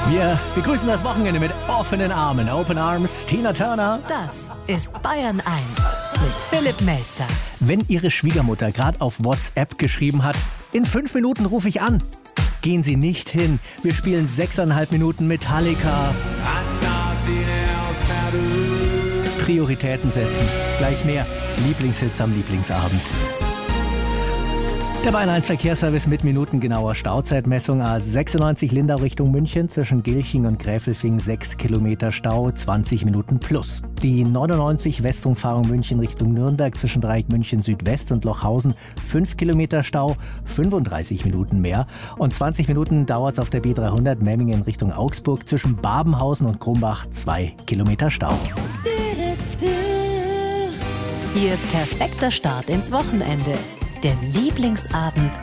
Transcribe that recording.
Wir begrüßen das Wochenende mit offenen Armen. Open Arms, Tina Turner. Das ist Bayern 1 mit Philipp Melzer. Wenn Ihre Schwiegermutter gerade auf WhatsApp geschrieben hat, in 5 Minuten rufe ich an. Gehen Sie nicht hin. Wir spielen 6,5 Minuten Metallica. Prioritäten setzen. Gleich mehr Lieblingshits am Lieblingsabend. Der Bayern 1 Verkehrsservice mit minutengenauer Stauzeitmessung. A96 Lindau Richtung München zwischen Gilching und Gräfelfing 6 Kilometer Stau, 20 Minuten plus. Die 99 Westumfahrung München Richtung Nürnberg zwischen Dreieck München Südwest und Lochhausen 5 Kilometer Stau, 35 Minuten mehr. Und 20 Minuten dauert es auf der B300 Memmingen Richtung Augsburg zwischen Babenhausen und Krumbach 2 Kilometer Stau. Ihr perfekter Start ins Wochenende. Der Lieblingsabend